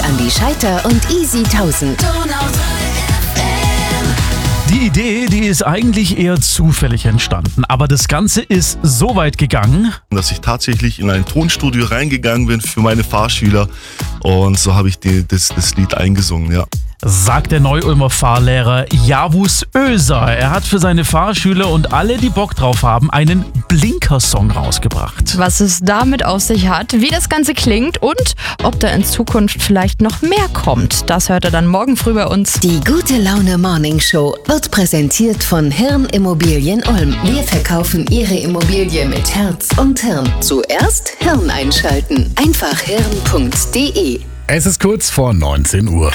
Andi Scheiter und Easy 1000. Die Idee, die ist eigentlich eher zufällig entstanden, aber das Ganze ist so weit gegangen, dass ich tatsächlich in ein Tonstudio reingegangen bin für meine Fahrschüler und so habe ich das Lied eingesungen, ja. sagt der Neu-Ulmer Fahrlehrer Yavuz Özer. Er hat für seine Fahrschüler und alle, die Bock drauf haben, einen Blinker-Song rausgebracht. Was es damit auf sich hat, wie das Ganze klingt und ob da in Zukunft vielleicht noch mehr kommt, das hört er dann morgen früh bei uns. Die Gute Laune Morning Show wird präsentiert von Hirn Immobilien Ulm. Wir verkaufen Ihre Immobilie mit Herz und Hirn. Zuerst Hirn einschalten. Einfach hirn.de. Es ist kurz vor 19 Uhr.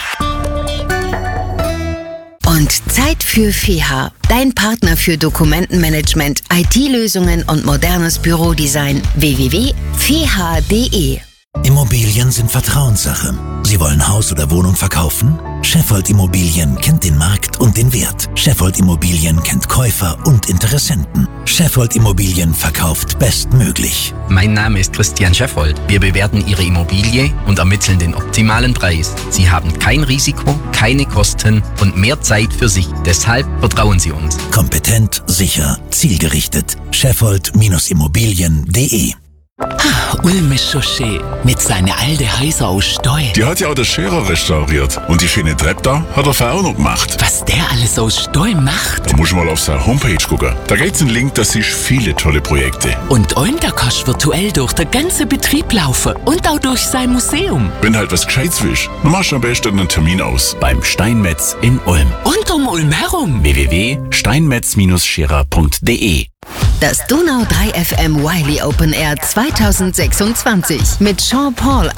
Und Zeit für FEHA, dein Partner für Dokumentenmanagement, IT-Lösungen und modernes Bürodesign. www.feha.de. Immobilien sind Vertrauenssache. Sie wollen Haus oder Wohnung verkaufen? Sheffield Immobilien kennt den Markt und den Wert. Sheffield Immobilien kennt Käufer und Interessenten. Sheffield Immobilien verkauft bestmöglich. Mein Name ist Christian Sheffield. Wir bewerten Ihre Immobilie und ermitteln den optimalen Preis. Sie haben kein Risiko, keine Kosten und mehr Zeit für sich. Deshalb vertrauen Sie uns. Kompetent, sicher, zielgerichtet. Sheffield-Immobilien.de. Ulm ist so schön, mit seinen alten Häusern aus Stein. Die hat ja auch der Scherer restauriert. Und die schöne Treppe da hat er vorher auch noch gemacht. Was der alles aus Stein macht. Da musst du mal auf seine Homepage gucken. Da gibt's einen Link, da siehst du viele tolle Projekte. Und da kannst du virtuell durch den ganzen Betrieb laufen und auch durch sein Museum. Wenn halt was Gescheites willst, dann machst du am besten einen Termin aus. Beim Steinmetz in Ulm. Und um Ulm herum. www.steinmetz-scherer.de. Das Donau 3 FM Wiley Open Air 2026 mit Jean Paul